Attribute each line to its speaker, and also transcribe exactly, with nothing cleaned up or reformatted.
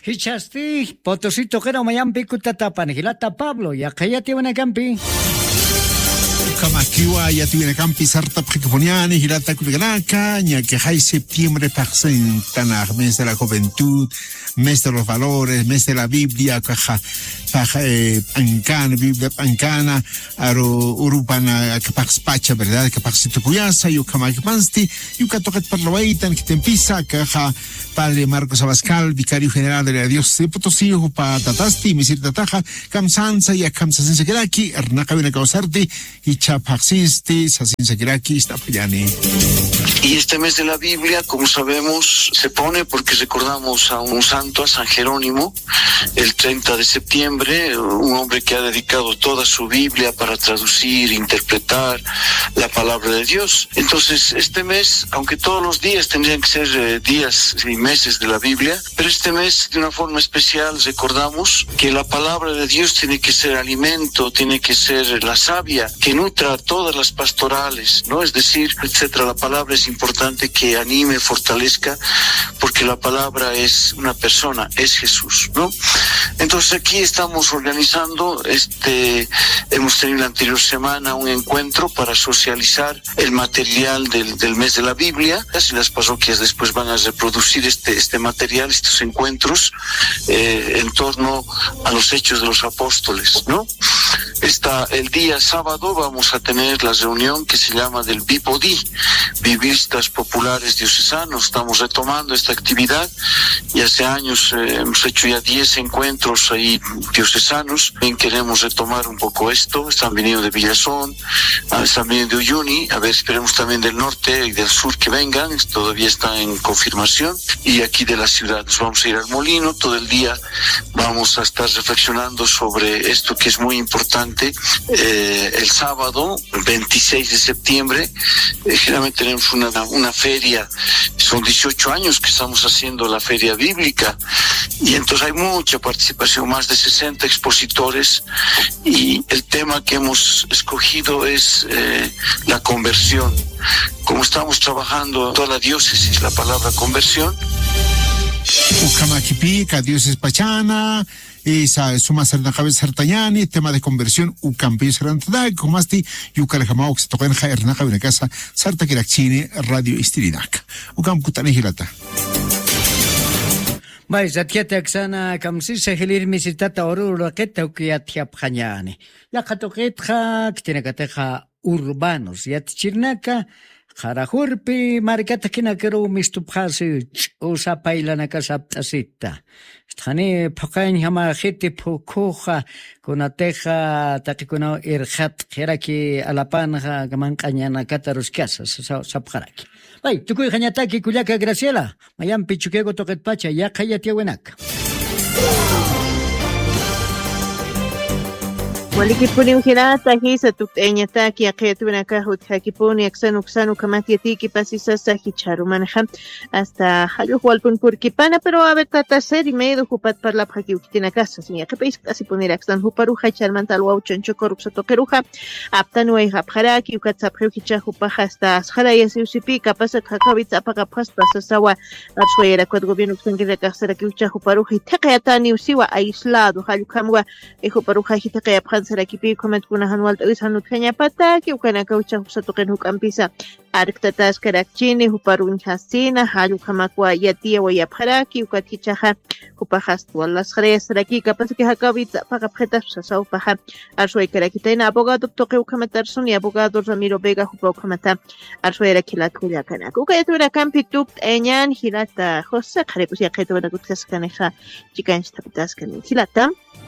Speaker 1: Hichasti, Potosito que no mayampi kutatapan, Hilata Pablo, ya kayati wanakampi.
Speaker 2: Kamakiwa ya tiene campi sarta precoponiani, Hilata Kuliganaka, ya que hay septiembre presenta mes de la juventud, mes de los valores, mes de la Biblia, caja, caja, pancana, Biblia pancana, aro urupana, que paxpacha, verdad, que paxito puyasa, yo kamakipansti, yo catoquet parloaitan, que te empieza, caja, Padre Marcos Abascal, vicario general de la Dios de Potosí, Jupa Tatasti, Misir Tataja, Kamsanza y Akamsasin Sekiraki, Arnaka Vinakausarti, y Chapaxisti, Sasin Sekiraki, Stapayani.
Speaker 3: Y este mes de la Biblia, como sabemos, se pone porque recordamos a un santo, a San Jerónimo, el treinta de septiembre, un hombre que ha dedicado toda su Biblia para traducir, interpretar la palabra de Dios. Entonces, este mes, aunque todos los días tendrían que ser eh, días y meses de la Biblia, pero este mes, de una forma especial, recordamos que la palabra de Dios tiene que ser alimento, tiene que ser la savia que nutra todas las pastorales, ¿no? Es decir, etcétera. La palabra es importante que anime, fortalezca, porque la palabra es una persona, es Jesús, ¿no? Entonces aquí estamos organizando, este, hemos tenido la anterior semana un encuentro para socializar el material del, del mes de la Biblia, y las parroquias después van a reproducir este, este material, estos encuentros, eh, en torno a los hechos de los apóstoles, ¿no? Esta, el día sábado vamos a tener la reunión que se llama del Bipodí, Vivistas Populares Diocesanos. Estamos retomando esta actividad y hace años eh, hemos hecho ya diez encuentros ahí diocesanos. Bien, queremos retomar un poco esto. Están viniendo de Villazón, están viniendo de Uyuni, a ver, esperemos también del norte y del sur que vengan, todavía está en confirmación, y aquí de la ciudad. Nos vamos a ir al molino todo el día, vamos a estar reflexionando sobre esto que es muy importante. Eh, el sábado, veintiséis de septiembre, eh, generalmente tenemos una, una feria, son dieciocho años que estamos haciendo la feria bíblica, y entonces hay mucha participación, más de sesenta expositores, y el tema que hemos escogido es eh, la conversión. Como estamos trabajando en toda la diócesis la palabra conversión.
Speaker 2: Ukamakipi, diócesis Pachana, esa suma serna cabeza sartañani, tema de conversión, Ucampi Sarantada, Comasti, Yucalajamao, que se toca en Jaernaja, en casa, Sarta Kirachini, Radio Istirinak. Ucam Kutane Hilata.
Speaker 1: Mai zatiata ksana kamsi sehilir misitata oru raketa ukiatia pjanyani. La katoketja, ktinakateja urbanos, yatchirnaka, Jarajurpi, maricata kinakero mistupjasi, usa pailanaka saptasita. Stani pokain hama jeti pokoja, kunateja, tatikuna irjat, jeraki alapanja, gamancañana catarus casas, sapjaraki. Ay, tukuy janyataki kuyaka Graciela, mayam pichukego toket pacha, ya kayati wenak.
Speaker 4: ولكن هنا تاكيسة تكتئني تاكي قيتونا كهو تحكيبوني أكسانو كسانو كمات يتيكي باسيسا ساكي تشارو منخم hasta حلو هو البنكوركيبانا pero a ver tata ser y medio jupat par la bhaki ukitina casa sinya que país casi poner akstan huparuja charmantal wau chancho korupsa tokeruja aptanu ay habharaki ukatsa pheukicha hupaja hasta asharaya siusipi kapasa kakavitsa apaga phasta sasawa arsuera kod gobierno kungire kasara ki ucha huparuja teqyatani usiwa aislado halu kamwa e huparuja hiteqya Sarakipi comment kuna hanwal tawis hanut kanya pata ki ukana kaucha husatoken hukampisa arktatas karakchini huparun hasina halu kamakwa yatia wa yapharaki ukatichaha hupajas wallas khres raki kapas ki hakavit pagapkheta sasau paha arsoy karakitaina abogado toque ukamatarson y abogado Ramiro Vega hupa ukamata arsoy rakilat kuya kana ukayatura kampituk enyan hilata hossa kharepus ya qetona kutkas kaneja chikan stapitas kan hilata